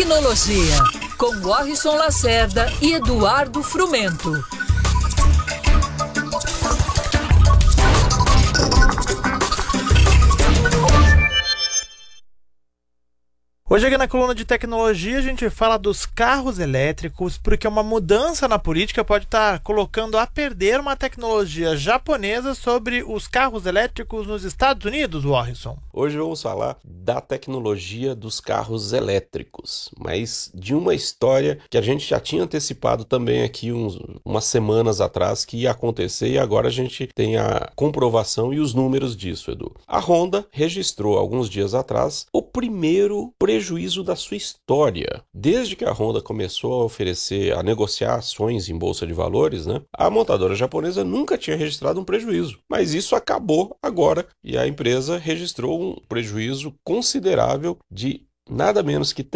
Tecnologia, com Warrison Lacerda e Eduardo Frumento. Hoje aqui na coluna de tecnologia a gente fala dos carros elétricos, porque uma mudança na política pode estar colocando a perder uma tecnologia japonesa sobre os carros elétricos nos Estados Unidos, Warrison. Hoje vamos falar da tecnologia dos carros elétricos, mas de uma história que a gente já tinha antecipado também aqui umas semanas atrás que ia acontecer, e agora a gente tem a comprovação e os números disso, Edu. A Honda registrou alguns dias atrás o primeiro prejuízo da sua história. Desde que a Honda começou a negociar ações em bolsa de valores, a montadora japonesa nunca tinha registrado um prejuízo. Mas isso acabou agora e a empresa registrou um prejuízo considerável de nada menos que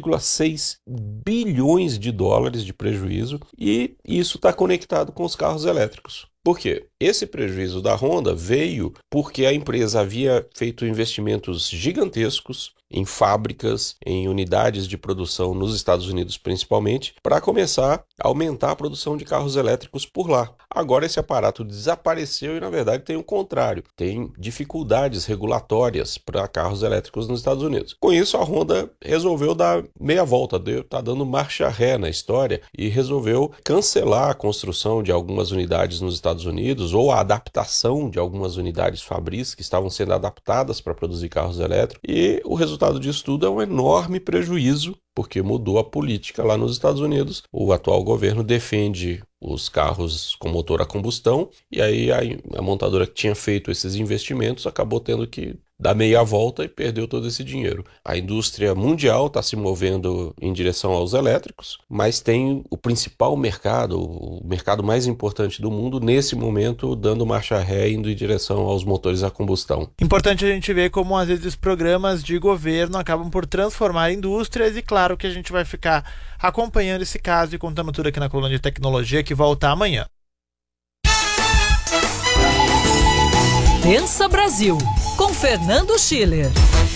3,6 bilhões de dólares de prejuízo, e isso está conectado com os carros elétricos. Por quê? Esse prejuízo da Honda veio porque a empresa havia feito investimentos gigantescos em fábricas, em unidades de produção nos Estados Unidos principalmente, para começar a aumentar a produção de carros elétricos por lá. Agora esse aparato desapareceu e, na verdade, tem o contrário. Tem dificuldades regulatórias para carros elétricos nos Estados Unidos. Com isso, a Honda resolveu dar meia volta, está dando marcha ré na história e resolveu cancelar a construção de algumas unidades nos Estados Unidos ou a adaptação de algumas unidades fabris que estavam sendo adaptadas para produzir carros elétricos. E o resultado disso tudo é um enorme prejuízo, porque mudou a política lá nos Estados Unidos. O atual governo defende os carros com motor a combustão, e aí a montadora que tinha feito esses investimentos acabou tendo que dar meia volta e perdeu todo esse dinheiro. A indústria mundial está se movendo em direção aos elétricos, mas tem o principal mercado, o mercado mais importante do mundo, nesse momento, dando marcha ré, indo em direção aos motores a combustão. Importante a gente ver como, às vezes, programas de governo acabam por transformar indústrias, e claro que a gente vai ficar acompanhando esse caso e contando tudo aqui na coluna de tecnologia, que volta amanhã. Pensa Brasil, com Fernando Schiller.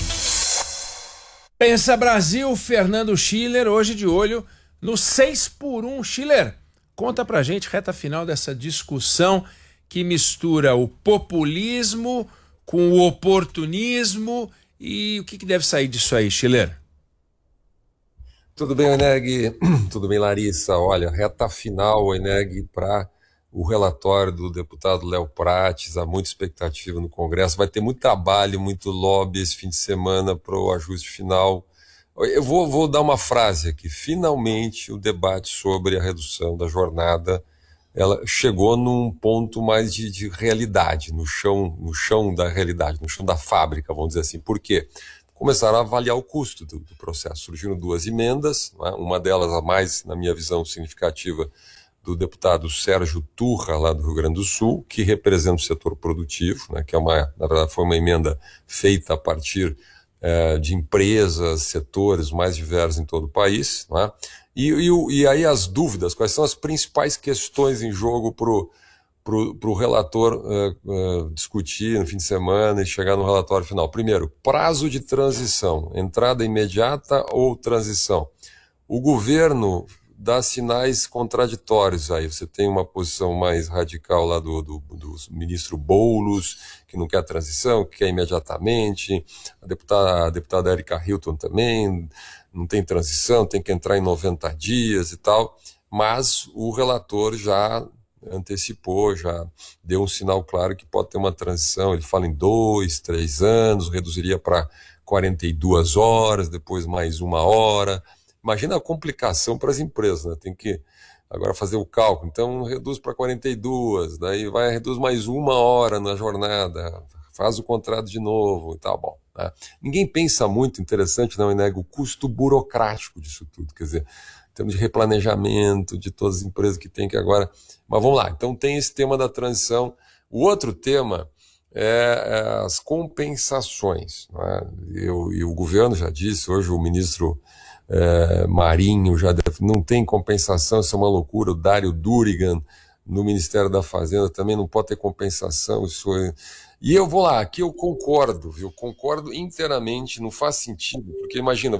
Pensa Brasil, Fernando Schiller, hoje de olho no 6x1. Schiller, conta pra gente, reta final dessa discussão que mistura o populismo com o oportunismo, e o que deve sair disso aí, Schiller? Tudo bem, Eneg? Tudo bem, Larissa? Olha, reta final, Eneg, para o relatório do deputado Léo Prates. Há muita expectativa no Congresso. Vai ter muito trabalho, muito lobby esse fim de semana para o ajuste final. Eu vou dar uma frase aqui. Finalmente, o debate sobre a redução da jornada, ela chegou num ponto mais de realidade, no chão da realidade, no chão da fábrica, vamos dizer assim. Por quê? Começaram a avaliar o custo do processo. Surgiram duas emendas, uma delas, a mais, na minha visão, significativa, do deputado Sérgio Turra, lá do Rio Grande do Sul, que representa o setor produtivo, que na verdade foi uma emenda feita a partir de empresas, setores mais diversos em todo o país. E aí as dúvidas, quais são as principais questões em jogo para o relator discutir no fim de semana e chegar no relatório final. Primeiro, prazo de transição, entrada imediata ou transição. O governo dá sinais contraditórios aí. Você tem uma posição mais radical lá do ministro Boulos, que não quer transição, que quer imediatamente. A deputada Erika Hilton também não tem transição, tem que entrar em 90 dias e tal. Mas o relator já antecipou, já deu um sinal claro que pode ter uma transição. Ele fala em 2, 3 anos, reduziria para 42 horas, depois mais 1 hora. Imagina a complicação para as empresas, Tem que agora fazer o cálculo. Então reduz para 42, daí reduz mais 1 hora na jornada, faz o contrato de novo e tal. Bom, ninguém pensa muito, interessante, não, Eneg, o custo burocrático disso tudo, quer dizer, em termos de replanejamento de todas as empresas que tem que agora. Mas vamos lá, então tem esse tema da transição. O outro tema é as compensações. E o governo já disse, hoje o ministro Marinho não tem compensação, isso é uma loucura. O Dário Durigan no Ministério da Fazenda também não pode ter compensação. E eu vou lá, aqui eu concordo inteiramente, não faz sentido, porque imagina,